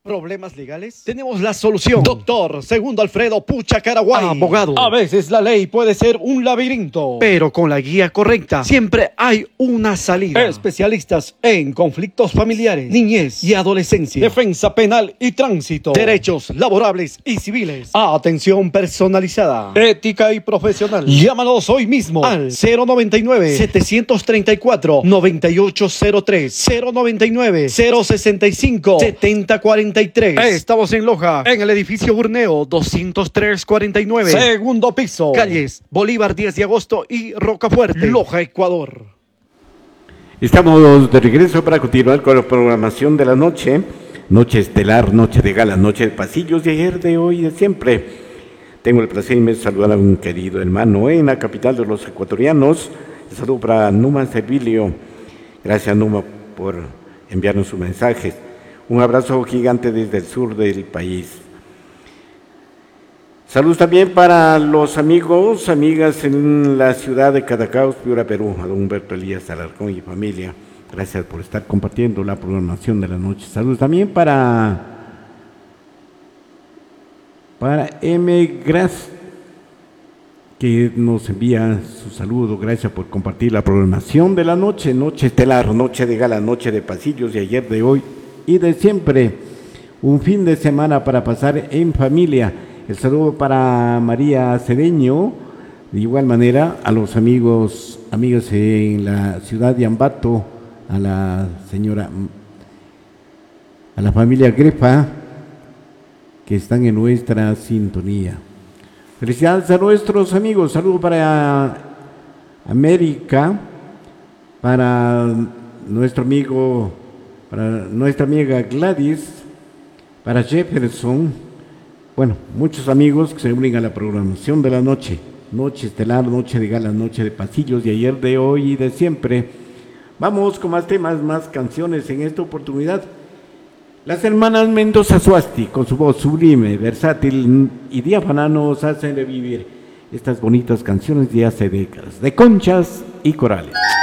¿Problemas legales? Tenemos la solución. Doctor Segundo Alfredo Pucha Caraguay, abogado. A veces la ley puede ser un laberinto, pero con la guía correcta siempre hay una salida. Especialistas en conflictos familiares, niñez y adolescencia, defensa penal y tránsito, derechos laborables y civiles, atención personalizada, ética y profesional. Llámanos hoy mismo al 099-734-9803, 099-065-7043. Estamos en Loja, en el edificio Burneo 203-49, segundo piso, calles Bolívar 10 de agosto y Rocafuerte, Loja, Ecuador. Estamos de regreso para continuar con la programación de la noche. Noche estelar, noche de gala, noche de pasillos de ayer, de hoy y de siempre. Tengo el placer de saludar a un querido hermano en la capital de los ecuatorianos. Un saludo para Numa Servilio. Gracias, Numa, por enviarnos sus mensajes. Un abrazo gigante desde el sur del país. Saludos también para los amigos, amigas en la ciudad de Cadacaos, Piura, Perú, a don Humberto Elías Alarcón y familia. Gracias por estar compartiendo la programación de la noche. Saludos también para M. Gras, que nos envía su saludo. Gracias por compartir la programación de la noche. Noche estelar, noche de gala, noche de pasillos de ayer, de hoy y de siempre. Un fin de semana para pasar en familia. El saludo para María Cedeño, de igual manera a los amigas en la ciudad de Ambato, a la familia Grefa, que están en nuestra sintonía. Felicidades a nuestros amigos. Saludo para América, para nuestra amiga Gladys, para Jefferson. Bueno, muchos amigos que se unen a la programación de la noche. Noche estelar, noche de gala, noche de pasillos de ayer, de hoy y de siempre. Vamos con más temas, más canciones en esta oportunidad. Las hermanas Mendoza Suasti, con su voz sublime, versátil y diáfana, nos hacen revivir estas bonitas canciones de hace décadas, de conchas y corales.